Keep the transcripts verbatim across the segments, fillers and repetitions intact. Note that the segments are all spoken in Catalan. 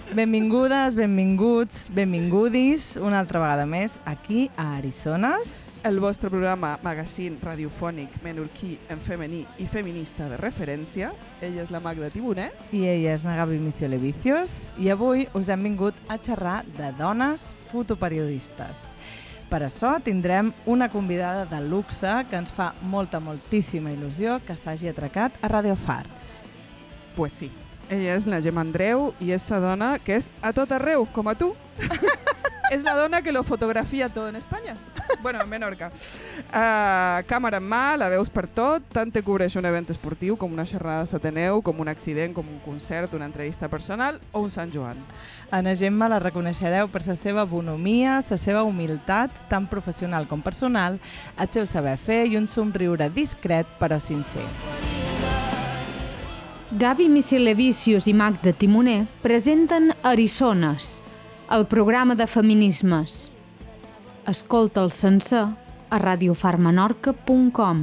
Benvingudes, benvinguts, benvingudis una altra vegada més aquí a Arisones. El vostre programa magazín radiofònic menorquí en femení i feminista de referència. Ella és la Magda Timoner. I ella és la Gabi Miciolevicios. I avui us hem vingut a xerrar de dones fotoperiodistes. Per això tindrem una convidada de luxe que ens fa molta, moltíssima il·lusió que s'hagi atracat a Radio Far. Pues sí. Ella és la Gemma Andreu i és la dona que és a tot arreu, com a tu. És la dona que lo fotografia tot en Espanya. Bueno, en Menorca. Uh, càmera en mà, la veus per tot, tant te cobreix un event esportiu com una xerrada a Sateneu, com un accident, com un concert, una entrevista personal o un Sant Joan. A la Gemma la reconeixereu per la seva bonomia, la seva humilitat, tant professional com personal, el seu saber fer i un somriure discret però sincer. Gabi Miciolevicios i Magda Timoner presenten Arisones, el programa de feminismes. Escolta'l sencer a radiofarmenorca punt com.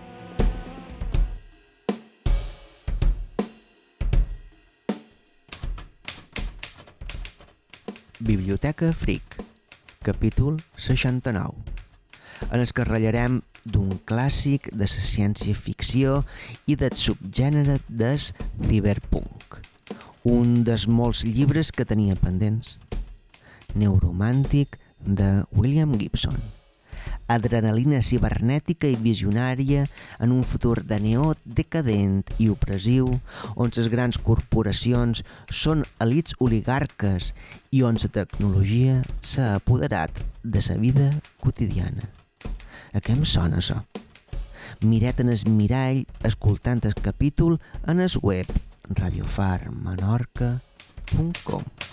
Biblioteca Fric, capítol seixanta-nou, en el que ratllarem d'un clàssic de la ciència-ficció i del subgènere del ciberpunk, un dels molts llibres que tenia pendents. Neuromàntic de William Gibson. Adrenalina cibernètica i visionària en un futur de neó decadent i opressiu, on les grans corporacions són elits oligarques i on la tecnologia s'ha apoderat de la vida quotidiana. A què em sona això? Miret en el mirall escoltant el capítol en el web radiofarmenorca punt com.